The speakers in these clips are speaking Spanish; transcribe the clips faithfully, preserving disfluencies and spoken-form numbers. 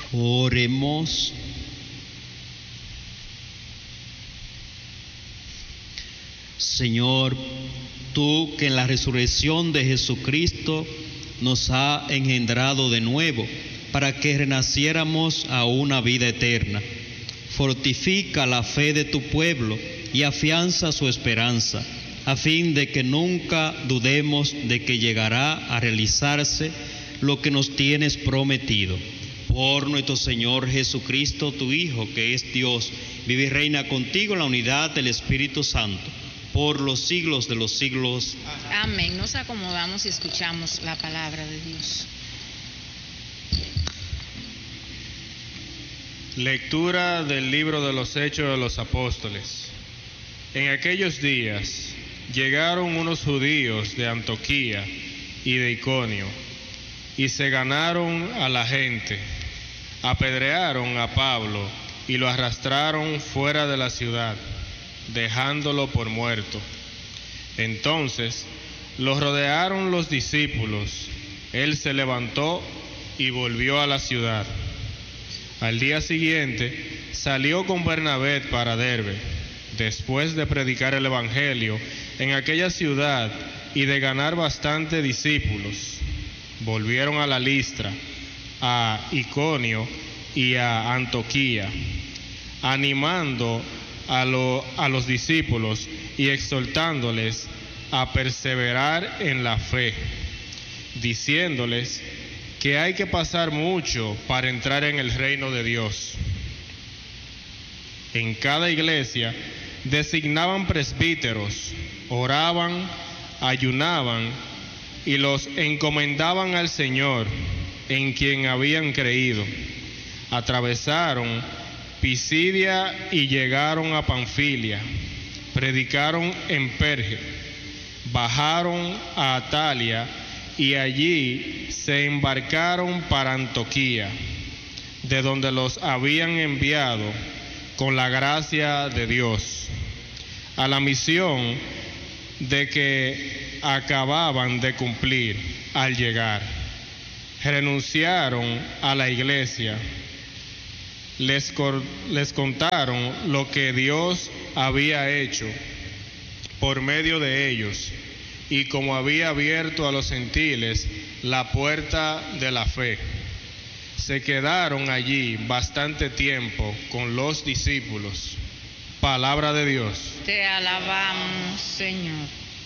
Oremos. Señor, tú que en la resurrección de Jesucristo nos has engendrado de nuevo para que renaciéramos a una vida eterna, fortifica la fe de tu pueblo y afianza su esperanza, a fin de que nunca dudemos de que llegará a realizarse lo que nos tienes prometido. Por nuestro Señor Jesucristo, tu Hijo, que es Dios, vive y reina contigo en la unidad del Espíritu Santo, por los siglos de los siglos. Amén. Nos acomodamos y escuchamos la palabra de Dios. Lectura del libro de los Hechos de los Apóstoles. En aquellos días llegaron unos judíos de Antioquía y de Iconio, y se ganaron a la gente, apedrearon a Pablo y lo arrastraron fuera de la ciudad, dejándolo por muerto. Entonces lo rodearon los discípulos. Él se levantó y volvió a la ciudad. Al día siguiente salió con Bernabé para Derbe, después de predicar el evangelio en aquella ciudad y de ganar bastante discípulos. Volvieron a la Listra, a Iconio y a Antioquía, animando a, lo, a los discípulos y exhortándoles a perseverar en la fe, diciéndoles que hay que pasar mucho para entrar en el reino de Dios. En cada iglesia designaban presbíteros, oraban, ayunaban y los encomendaban al Señor, en quien habían creído. Atravesaron Pisidia y llegaron a Panfilia, predicaron en Perge, bajaron a Atalia y allí se embarcaron para Antioquía, de donde los habían enviado con la gracia de Dios, a la misión de que acababan de cumplir al llegar. Renunciaron a la iglesia, les, les contaron lo que Dios había hecho por medio de ellos, y como había abierto a los gentiles la puerta de la fe. Se quedaron allí bastante tiempo con los discípulos. Palabra de Dios. Te alabamos, Señor.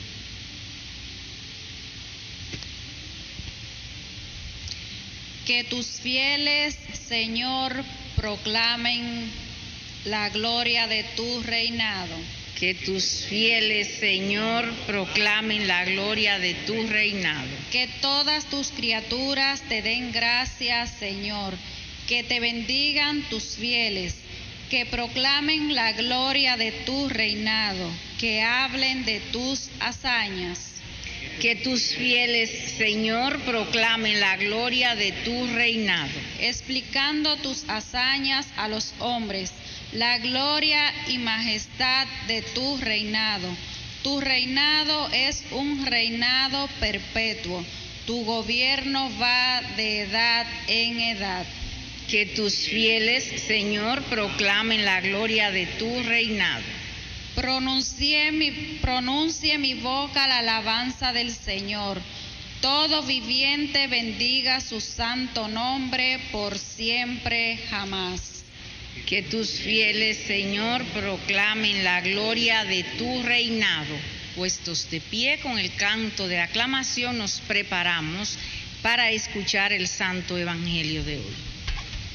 Que tus fieles, Señor, proclamen la gloria de tu reinado. Que tus fieles, Señor, proclamen la gloria de tu reinado. Que todas tus criaturas te den gracias, Señor. Que te bendigan tus fieles. Que proclamen la gloria de tu reinado. Que hablen de tus hazañas. Que tus fieles, Señor, proclamen la gloria de tu reinado. Explicando tus hazañas a los hombres, la gloria y majestad de tu reinado. Tu reinado es un reinado perpetuo. Tu gobierno va de edad en edad. Que tus fieles, Señor, proclamen la gloria de tu reinado. Pronuncie mi, pronuncie mi boca la alabanza del Señor. Todo viviente bendiga su santo nombre por siempre jamás. Que tus fieles, Señor, proclamen la gloria de tu reinado. Puestos de pie con el canto de aclamación, nos preparamos para escuchar el santo evangelio de hoy.